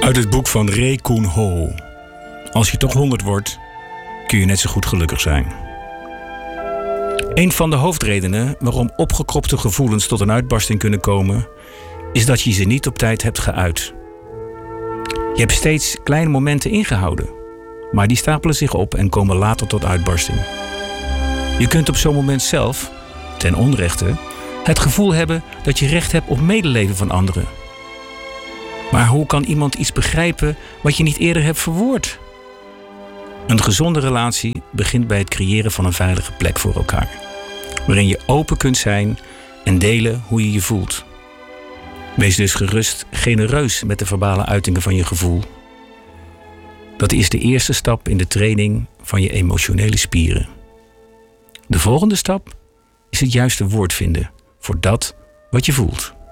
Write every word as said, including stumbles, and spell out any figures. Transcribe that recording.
Uit het boek van Ray Koon Ho. Als je toch honderd wordt, kun je net zo goed gelukkig zijn. Een van de hoofdredenen waarom opgekropte gevoelens tot een uitbarsting kunnen komen, is dat je ze niet op tijd hebt geuit. Je hebt steeds kleine momenten ingehouden, maar die stapelen zich op en komen later tot uitbarsting. Je kunt op zo'n moment zelf, ten onrechte, het gevoel hebben dat je recht hebt op medeleven van anderen. Maar hoe kan iemand iets begrijpen wat je niet eerder hebt verwoord? Een gezonde relatie begint bij het creëren van een veilige plek voor elkaar, waarin je open kunt zijn en delen hoe je je voelt. Wees dus gerust genereus met de verbale uitingen van je gevoel. Dat is de eerste stap in de training van je emotionele spieren. De volgende stap is het juiste woord vinden voor dat wat je voelt.